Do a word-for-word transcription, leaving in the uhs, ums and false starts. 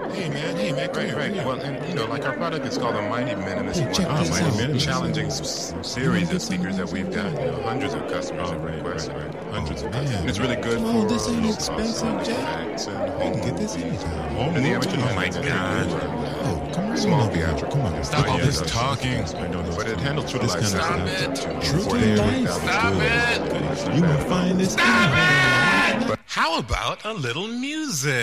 Hey man, hey man, come Right, here, right. come here. Well, and you know, like our product is called the Mighty Minimalist Hey, check One. this It's out. a Check this challenging out. s- You series wanna of get some speakers of that this we've got. You know, hundreds of customers Oh, have right, requested. right, right. Hundreds Oh, of man. customers. And it's really good Come for on, this ain't low cost expensive, Jack. artifacts and You home can get this movies. anytime. Home And the movies, amateur oh my has very God. good Oh, come on. small Come on, theatrical. come on. Stop all this this talking. I know those But it handles true this life kind of sound. stuff. to True to forty-eight life. thousand Stop good. it. You will find this. How about a little music?